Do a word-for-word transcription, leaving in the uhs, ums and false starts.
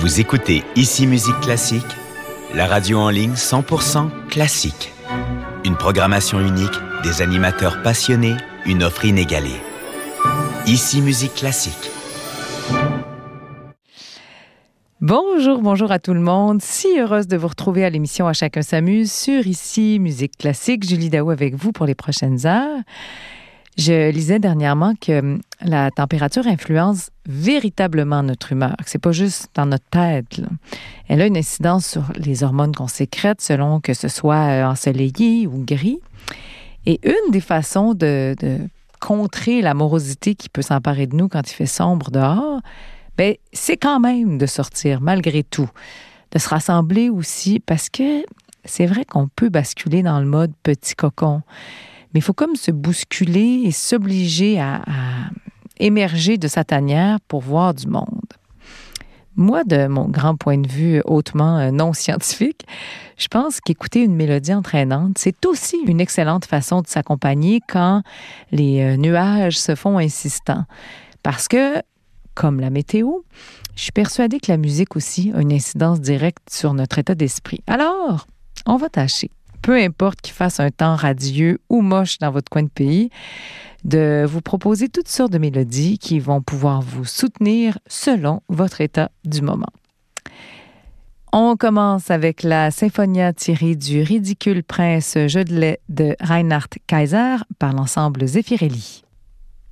Vous écoutez Ici Musique Classique, la radio en ligne cent pour cent classique. Une programmation unique, des animateurs passionnés, une offre inégalée. Ici Musique Classique. Bonjour, bonjour à tout le monde. Si heureuse de vous retrouver à l'émission À chacun s'amuse sur Ici Musique Classique. Julie Daou avec vous pour les prochaines heures. Je lisais dernièrement que la température influence véritablement notre humeur, que c'est pas juste dans notre tête, là. Elle a une incidence sur les hormones qu'on sécrète selon que ce soit ensoleillé ou gris. Et une des façons de, de contrer la morosité qui peut s'emparer de nous quand il fait sombre dehors, ben, c'est quand même de sortir malgré tout, de se rassembler aussi, parce que c'est vrai qu'on peut basculer dans le mode petit cocon. Mais il faut comme se bousculer et s'obliger à, à émerger de sa tanière pour voir du monde. Moi, de mon grand point de vue hautement non scientifique, je pense qu'écouter une mélodie entraînante, c'est aussi une excellente façon de s'accompagner quand les nuages se font insistants. Parce que, comme la météo, je suis persuadée que la musique aussi a une incidence directe sur notre état d'esprit. Alors, on va tâcher, peu importe qu'il fasse un temps radieux ou moche dans votre coin de pays, de vous proposer toutes sortes de mélodies qui vont pouvoir vous soutenir selon votre état du moment. On commence avec la Symphonia tirée du Ridicule Prince Jodelet de Reinhard Kaiser par l'ensemble Zeffirelli.